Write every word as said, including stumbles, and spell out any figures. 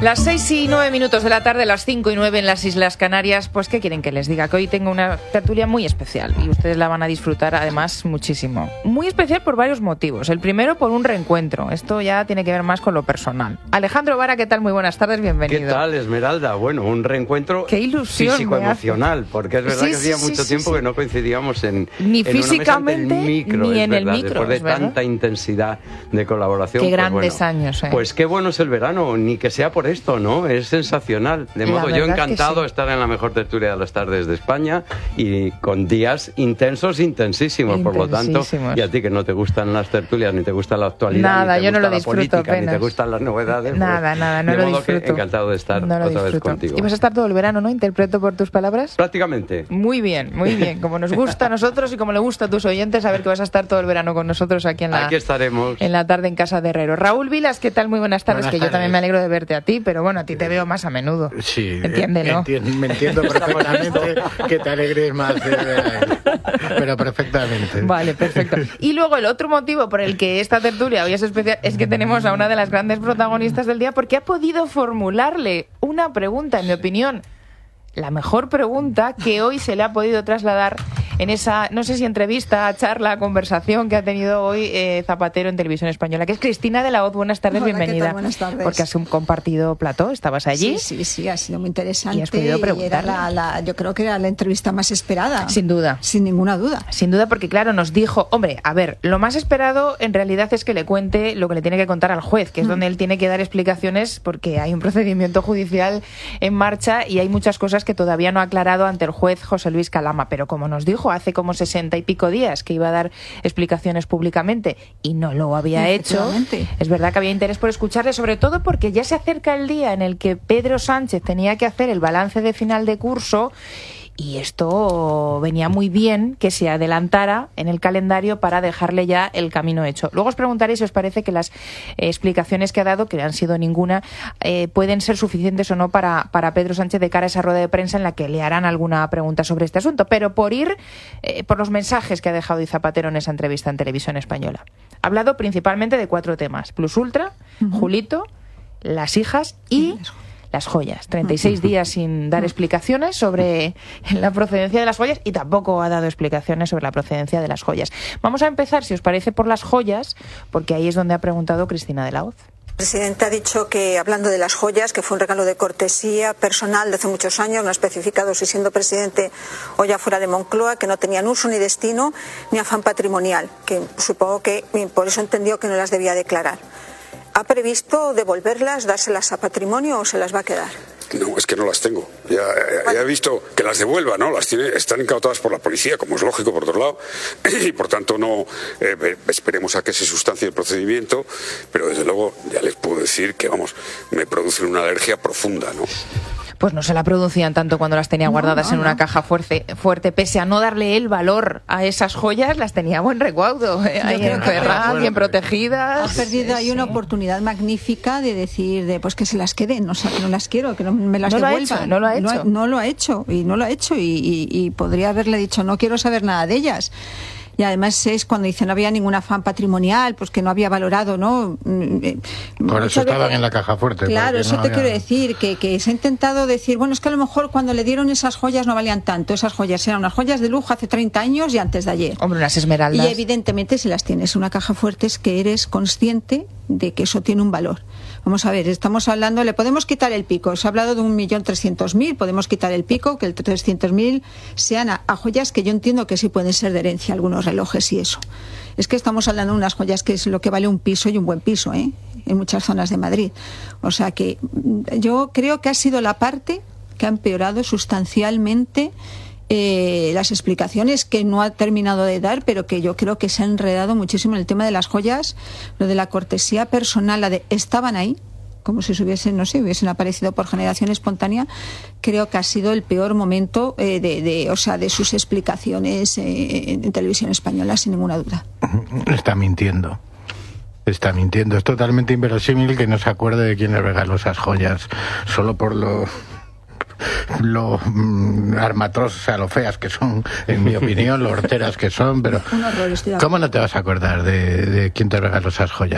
Las seis y nueve minutos de la tarde, las cinco y nueve en las Islas Canarias. Pues, ¿qué quieren que les diga? Que hoy tengo una tertulia muy especial y ustedes la van a disfrutar además muchísimo. Muy especial por varios motivos. El primero, por un reencuentro. Esto ya tiene que ver más con lo personal. Alejandro Vara, ¿qué tal? Muy buenas tardes, bienvenido. ¿Qué tal, Esmeralda? Bueno, un reencuentro Qué ilusión físico-emocional, porque es verdad sí, que hacía sí, mucho sí, tiempo sí. que no coincidíamos en, ni en físicamente una mesa del micro, ni es en el verdad, micro. después de es verdad. tanta intensidad de colaboración. Qué pues grandes bueno, años, ¿eh? Pues qué bueno es el verano, ni que sea por esto, ¿no? Es sensacional. De La modo, yo verdad encantado que sí. de estar en la mejor tertulia de las tardes de España y con días intensos, intensísimos, por lo tanto. Intensísimos. Y a ti que no te gustan las tertulias, ni te gusta la actualidad, Nada, ni te yo no gusta lo la disfruto política, apenas. ni te gustan las novedades. Nada, pues, nada, no de lo modo disfruto. Que encantado de estar No lo otra disfruto. vez contigo. Y vas a estar todo el verano, ¿no? Interpreto por tus palabras. Prácticamente. Muy bien, muy bien. Como nos gusta a nosotros y como le gusta a tus oyentes, saber que vas a estar todo el verano con nosotros aquí en la, Aquí estaremos. en la tarde en Casa de Herrero. Raúl Vilas, ¿qué tal? Muy buenas tardes. Buenas que tardes. yo también me alegro de verte a ti, pero bueno, a ti te veo más a menudo. Sí, Entiéndelo. enti- me entiendo perfectamente que te alegres más de ver a él. Pero perfectamente. Vale, perfecto. Y luego el otro motivo por el que esta tertulia hoy es especial es que tenemos a una de las grandes protagonistas del día porque ha podido formularle una pregunta, en mi opinión, la mejor pregunta que hoy se le ha podido trasladar en esa, no sé si entrevista, charla, conversación que ha tenido hoy eh, Zapatero en Televisión Española, que es Cristina de la Hoz. Buenas tardes, Hola, ¿qué bienvenida. tal? Buenas tardes. Porque has un compartido plató, estabas allí. Sí, sí, sí, ha sido muy interesante. Y has podido era preguntarle. la, la, yo creo que era la entrevista más esperada. Sin duda. Sin ninguna duda. Sin duda, porque claro, nos dijo, hombre, a ver, lo más esperado en realidad es que le cuente lo que le tiene que contar al juez, que es donde él tiene que dar explicaciones porque hay un procedimiento judicial en marcha y hay muchas cosas que todavía no ha aclarado ante el juez José Luis Calama. Pero como nos dijo hace como sesenta y pico días que iba a dar explicaciones públicamente y no lo había hecho, es verdad que había interés por escucharle, sobre todo porque ya se acerca el día en el que Pedro Sánchez tenía que hacer el balance de final de curso. Y esto venía muy bien que se adelantara en el calendario para dejarle ya el camino hecho. Luego os preguntaré si os parece que las eh, explicaciones que ha dado, que han sido ninguna, eh, pueden ser suficientes o no para, para Pedro Sánchez de cara a esa rueda de prensa en la que le harán alguna pregunta sobre este asunto. Pero por ir eh, por los mensajes que ha dejado hoy Zapatero en esa entrevista en Televisión Española. Ha hablado principalmente de cuatro temas: Plus Ultra, uh-huh. Julito, las hijas y... las joyas. treinta y seis días sin dar explicaciones sobre la procedencia de las joyas y tampoco ha dado explicaciones sobre la procedencia de las joyas. Vamos a empezar, si os parece, por las joyas, porque ahí es donde ha preguntado Cristina de la Hoz. El presidente ha dicho que, hablando de las joyas, que fue un regalo de cortesía personal de hace muchos años, no ha especificado si siendo presidente o ya fuera de Moncloa, que no tenían uso ni destino ni afán patrimonial, que supongo que por eso entendió que no las debía declarar. ¿Ha previsto devolverlas, dárselas a patrimonio o se las va a quedar? No, es que no las tengo. Ya, ya, ya he visto que las devuelva, ¿no? Las tiene, están incautadas por la policía, como es lógico, por otro lado, y por tanto no eh, esperemos a que se sustancie el procedimiento, pero desde luego ya les puedo decir que, vamos, me producen una alergia profunda, ¿no? Pues no se la producían tanto cuando las tenía guardadas no, no, en una no. caja fuerte, fuerte. Pese a no darle el valor a esas joyas, las tenía a buen recaudo. ¿eh? Ahí encerradas, bien protegidas. Ha perdido ahí sí, una sí. oportunidad magnífica de decir, de pues que se las queden, o sea, que no las quiero, que no me las no devuelvan. Lo ha hecho, no lo ha hecho. No, no lo ha hecho, y no lo ha hecho, y, y, y podría haberle dicho, no quiero saber nada de ellas. Y además es cuando dice no había ningún afán patrimonial, pues que no había valorado, ¿no? Por eso estaban en la caja fuerte. Claro, eso no te había... quiero decir, que, que se ha intentado decir, bueno, es que a lo mejor cuando le dieron esas joyas no valían tanto, esas joyas eran unas joyas de lujo hace treinta años y antes de ayer. Hombre, unas esmeraldas. Y evidentemente si las tienes en una caja fuerte es que eres consciente de que eso tiene un valor. Vamos a ver, estamos hablando, le podemos quitar el pico, se ha hablado de un millón trescientos mil, podemos quitar el pico, que el trescientos mil sean a, a joyas que yo entiendo que sí pueden ser de herencia, algunos relojes y eso. Es que estamos hablando de unas joyas que es lo que vale un piso y un buen piso, ¿eh? En muchas zonas de Madrid. O sea que yo creo que ha sido la parte que ha empeorado sustancialmente Eh, las explicaciones que no ha terminado de dar, pero que yo creo que se ha enredado muchísimo en el tema de las joyas, lo de la cortesía personal, la de estaban ahí, como si se hubiesen, no sé, hubiesen aparecido por generación espontánea. Creo que ha sido el peor momento eh, de, de, o sea, de sus explicaciones eh, en Televisión Española, sin ninguna duda. Está mintiendo. Está mintiendo. Es totalmente inverosímil que no se acuerde de quién le regaló esas joyas, solo por lo... lo mm, armatrosas, o sea, lo feas que son, en mi opinión, lo horteras que son, pero Un horror, estoy de acuerdo. ¿cómo no te vas a acordar de, de quién te regaló esas joyas?